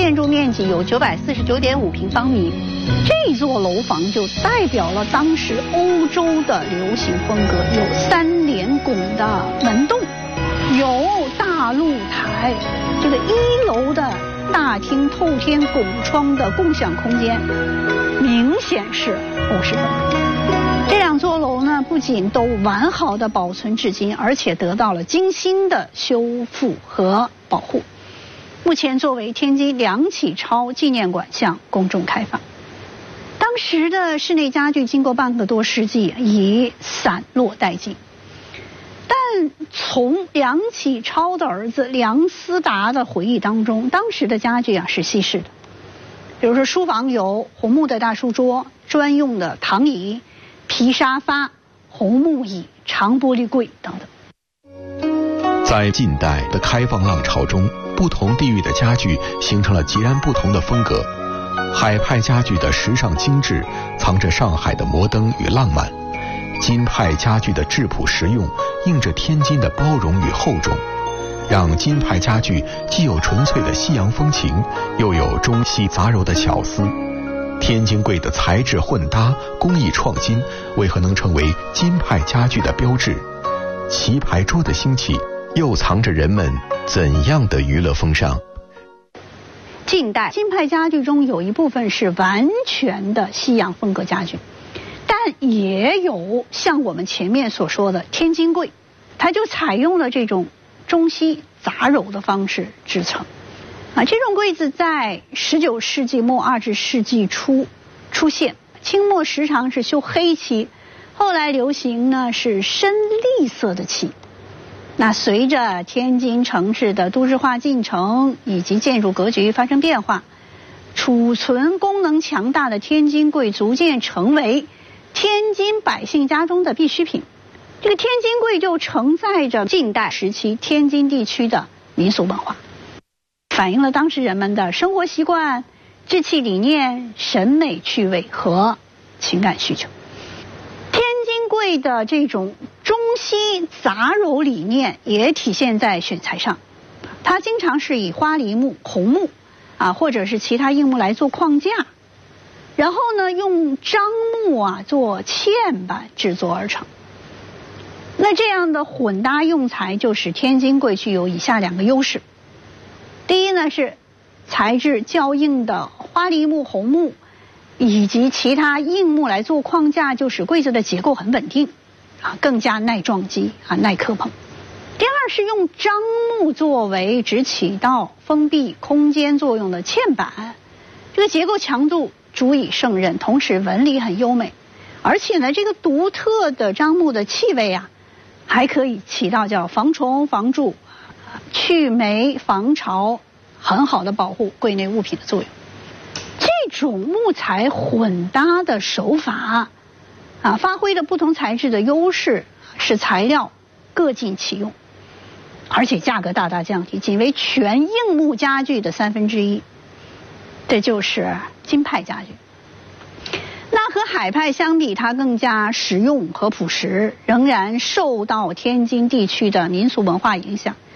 建筑面积有949.5平方米。这座楼房就代表了当时欧洲的流行风格，有3连拱的门洞，有大露台，这个1楼的大厅透天拱窗的共享空间，明显是欧式风格。这2座楼呢，不仅都完好的保存至今，而且得到了精心的修复和保护。目前作为天津梁启超纪念馆向公众开放。当时的室内家具经过半个多世纪已散落殆尽，但从梁启超的儿子梁思达的回忆当中，当时的家具是西式的，比如说书房有红木的大书桌、专用的躺椅、皮沙发、红木椅、长玻璃柜等等。 在近代的开放浪潮中，不同地域的家具形成了截然不同的风格。海派家具的时尚精致藏着上海的摩登与浪漫，金派家具的质朴实用映着天津的包容与厚重，让金派家具既有纯粹的西洋风情，又有中西杂糅的巧思。天津柜的材质混搭、工艺创新，为何能成为金派家具的标志？棋牌桌的兴起，又藏着人们怎样的娱乐风尚？ 近代金派家具中有一部分是完全的西洋风格家具，但也有像我们前面所说的天津柜，它就采用了这种中西杂糅的方式制成。这种柜子在19世纪末20世纪初出现，清末时常是修黑漆，后来流行呢是深栗色的漆。那随着天津城市的都市化进程以及建筑格局发生变化，储存功能强大的天津柜逐渐成为天津百姓家中的必需品。这个天津柜就承载着近代时期天津地区的民俗文化，反映了当时人们的生活习惯、志气理念、审美趣味和情感需求。天津柜的这种中西杂糅理念也体现在选材上，它经常是以花梨木、红木或者是其他硬木来做框架，然后呢用樟木做嵌板制作而成。那这样的混搭用材就使天津柜具有以下2个优势。第一呢是材质较硬的花梨木、红木以及其他硬木来做框架，就使柜子的结构很稳定更加耐撞击耐磕碰。第二是用樟木作为只起到封闭空间作用的嵌板，这个结构强度足以胜任，同时纹理很优美，而且呢这个独特的樟木的气味还可以起到叫防虫防蛀、去霉防潮，很好的保护柜内物品的作用。这种木材混搭的手法发挥了不同材质的优势，使材料各尽其用，而且价格大大降低，仅为全硬木家具的1/3。这就是金派家具。那和海派相比，它更加实用和朴实，仍然受到天津地区的民俗文化影响。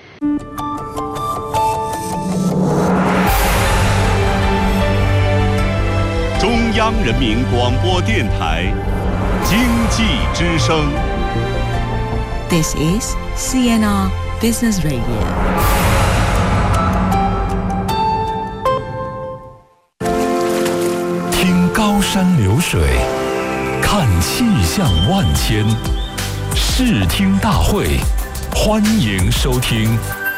中央人民广播电台经济之声。 This is CNR Business Radio. 听高山流水，看气象万千，视听大会，欢迎收听。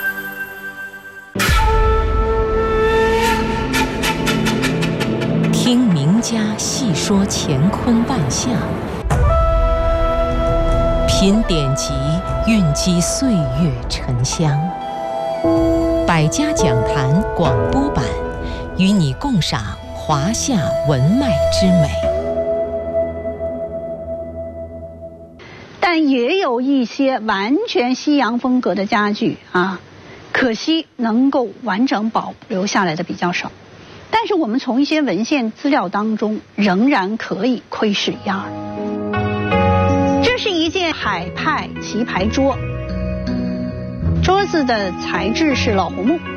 听名家细说乾坤万象，品典籍，蕴积岁月沉香。百家讲坛广播版，与你共赏华夏文脉之美。 但也有一些完全西洋风格的家具可惜能够完整保留下来的比较少。但是我们从一些文献资料当中仍然可以窥视一二。这是一件海派棋牌桌，桌子的材质是老红木，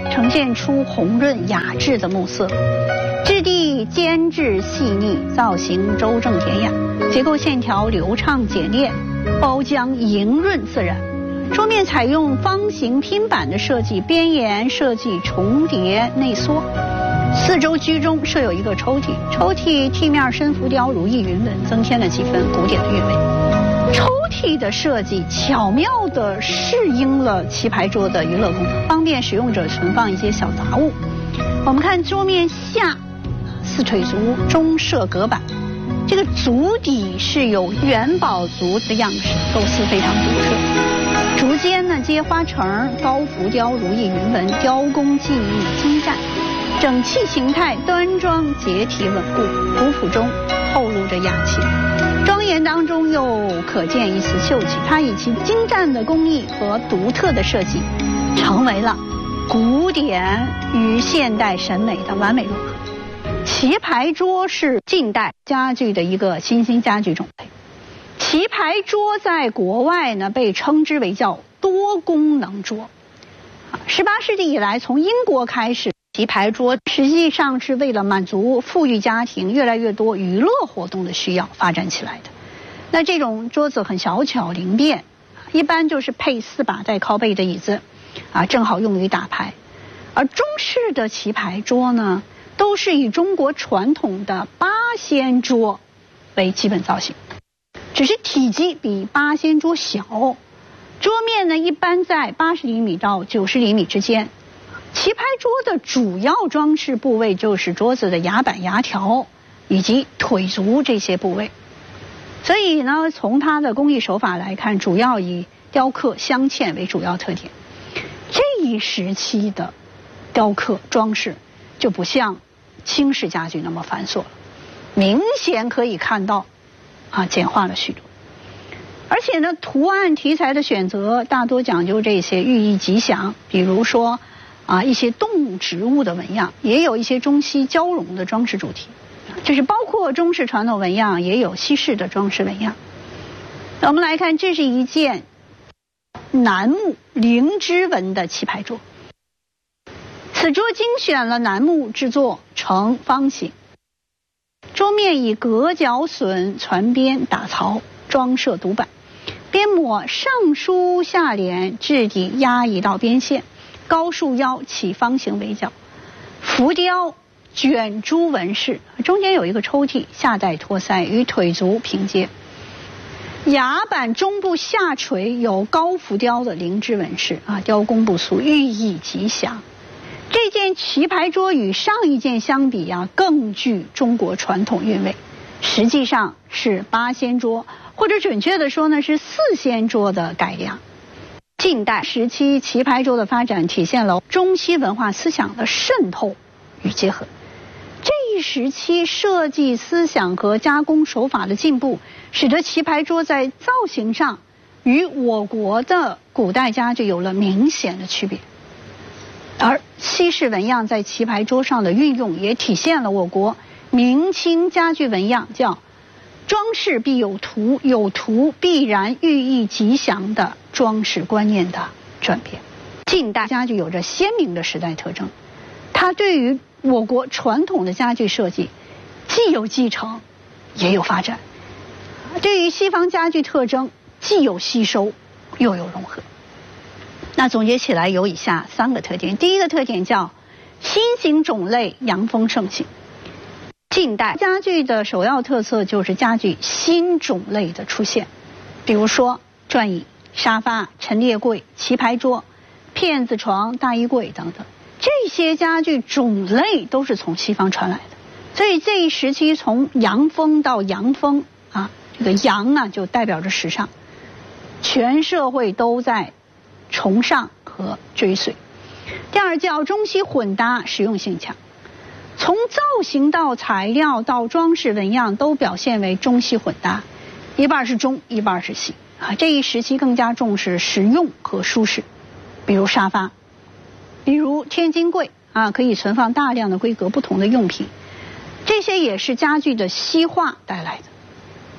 呈现出红润雅致的木色，质地坚质细腻，造型周正典雅，结构线条流畅简练，包浆莹润自然。桌面采用方形拼板的设计，边沿设计重叠内缩，四周居中设有一个抽屉，抽屉屉面深浮雕如意云纹，增添了几分古典的韵味。抽屉的设计巧妙地适应了棋牌桌的娱乐功能，方便使用者存放一些小杂物。我们看桌面下四腿足中设隔板，这个足底是有元宝足的样式，构思非常独特。竹间呢接花绳，高浮雕如意云纹，雕工技艺精湛，整器形态端庄结体稳固，古朴中透露着雅气，庄严当中又可见一丝秀气。它以其精湛的工艺和独特的设计，成为了古典与现代审美的完美融合。棋牌桌是近代家具的一个新兴家具种类。棋牌桌在国外呢被称之为叫多功能桌。18世纪以来，从英国开始，棋牌桌实际上是为了满足富裕家庭越来越多娱乐活动的需要发展起来的。那这种桌子很小巧灵便，一般就是配4把带靠背的椅子，正好用于打牌。而中式的棋牌桌呢，都是以中国传统的八仙桌为基本造型，只是体积比八仙桌小，桌面呢一般在80厘米到90厘米之间。棋牌桌的主要装饰部位就是桌子的牙板、牙条以及腿足这些部位。所以呢，从它的工艺手法来看，主要以雕刻镶嵌为主要特点。这一时期的雕刻装饰就不像清式家具那么繁琐了，明显可以看到简化了许多。而且呢，图案题材的选择大多讲究这些寓意吉祥，比如说一些动物植物的纹样，也有一些中西交融的装饰主题，就是包括中式传统纹样，也有西式的装饰纹样。我们来看，这是一件楠木灵芝纹的棋牌桌。此桌精选了楠木制作成方形，桌面以隔角榫攒边打槽，装设独板，边抹上书下联，质地压一道边线，高束腰起方形围角，浮雕卷珠纹饰，中间有一个抽屉，下带托腮，与腿足平接。牙板中部下垂有高浮雕的灵芝纹饰，雕工不俗，寓意吉祥。这件棋牌桌与上一件相比更具中国传统韵味，实际上是八仙桌，或者准确的说呢，是4仙桌的改良。近代时期棋牌桌的发展体现了中西文化思想的渗透与结合。这一时期设计思想和加工手法的进步，使得棋牌桌在造型上与我国的古代家具有了明显的区别。而西式纹样在棋牌桌上的运用，也体现了我国明清家具纹样叫装饰必有图，有图必然寓意吉祥的装饰观念的转变。近代家具有着鲜明的时代特征，它对于我国传统的家具设计既有继承也有发展，对于西方家具特征既有吸收又有融合。那总结起来有以下3个特点。第一个特点叫新型种类洋风盛行。近代家具的首要特色就是家具新种类的出现，比如说转椅、沙发、陈列柜、棋牌桌、片子床、大衣柜等等，这些家具种类都是从西方传来的。所以这一时期从洋风到洋风这个洋就代表着时尚，全社会都在崇尚和追随。第二叫中西混搭，实用性强，从造型到材料到装饰纹样都表现为中西混搭，一半是中一半是西这一时期更加重视实用和舒适，比如沙发，比如天津柜可以存放大量的规格不同的用品，这些也是家具的西化带来的。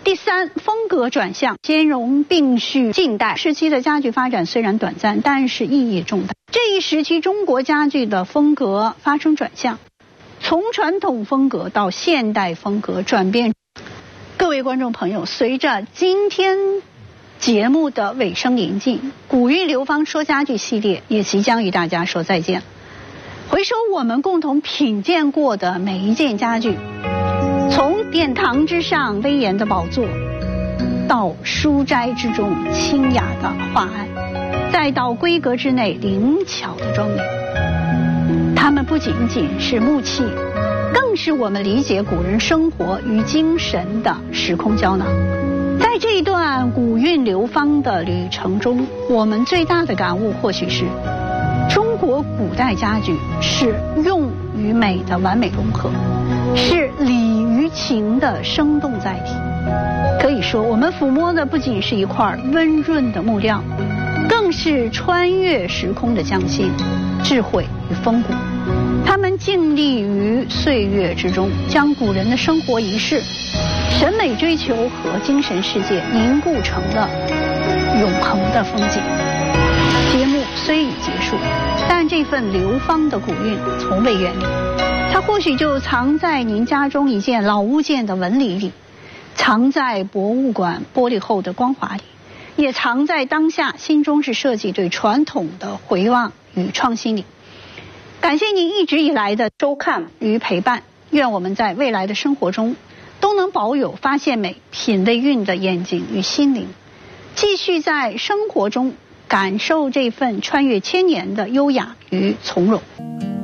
第三，风格转向，兼容并蓄近代时期的家具发展虽然短暂，但是意义重大。这一时期中国家具的风格发生转向，从传统风格到现代风格转变。各位观众朋友，随着今天节目的尾声临近，古韵流芳说家具系列也即将与大家说再见。回首我们共同品鉴过的每一件家具，从殿堂之上威严的宝座，到书斋之中清雅的画案，再到闺阁之内灵巧的庄严，它们不仅仅是木器，更是我们理解古人生活与精神的时空胶囊。在这一段古韵流芳的旅程中，我们最大的感悟或许是，中国古代家具是用与美的完美融合，是礼与情的生动载体。可以说，我们抚摸的不仅是一块温润的木料，更是穿越时空的匠心、智慧与风骨。他们静立于岁月之中，将古人的生活仪式、审美追求和精神世界凝固成了永恒的风景。节目虽已结束，但这份流芳的古韵从未远离。它或许就藏在您家中一件老物件的纹理里，藏在博物馆玻璃后的光华里，也藏在当下新中式设计对传统的回望与创新里。感谢您一直以来的收看与陪伴，愿我们在未来的生活中都能保有发现美、品味韵的眼睛与心灵，继续在生活中感受这份穿越千年的优雅与从容。